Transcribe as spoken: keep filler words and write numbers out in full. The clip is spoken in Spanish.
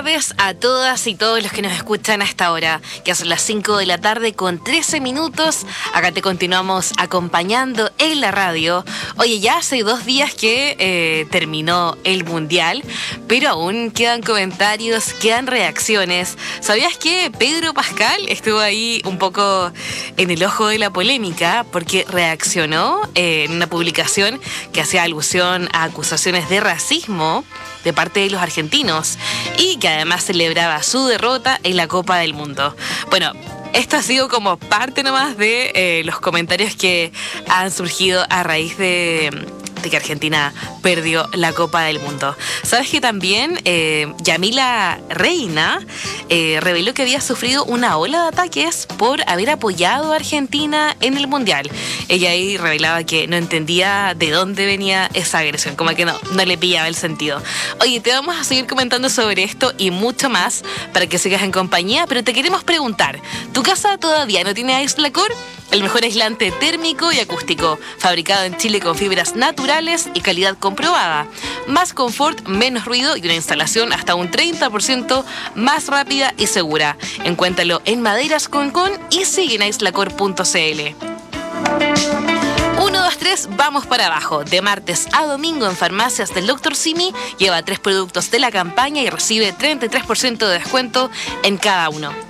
tardes a todas y todos los que nos escuchan a esta hora, que son las cinco de la tarde con trece minutos. Acá te continuamos acompañando en la radio. Oye, ya hace dos días que eh, terminó el Mundial, pero aún quedan comentarios, quedan reacciones. ¿Sabías que Pedro Pascal estuvo ahí un poco en el ojo de la polémica porque reaccionó eh, en una publicación que hacía alusión a acusaciones de racismo de parte de los argentinos y que además celebraba su derrota en la Copa del Mundo? Bueno, esto ha sido como parte nomás de eh, los comentarios que han surgido a raíz de... de que Argentina perdió la Copa del Mundo. ¿Sabes que también eh, Yamila Reina eh, reveló que había sufrido una ola de ataques por haber apoyado a Argentina en el Mundial? Ella ahí revelaba que no entendía de dónde venía esa agresión, como que no, no le pillaba el sentido. Oye, te vamos a seguir comentando sobre esto y mucho más para que sigas en compañía, pero te queremos preguntar, ¿tu casa todavía no tiene Aislacor? El mejor aislante térmico y acústico, fabricado en Chile con fibras naturales y calidad comprobada. Más confort, menos ruido y una instalación hasta un treinta por ciento más rápida y segura. Encuéntralo en Maderas Concón y sigue en aislacor punto c l. uno, dos, tres, vamos para abajo. De martes a domingo en farmacias del doctor Simi, lleva tres productos de la campaña y recibe treinta y tres por ciento de descuento en cada uno.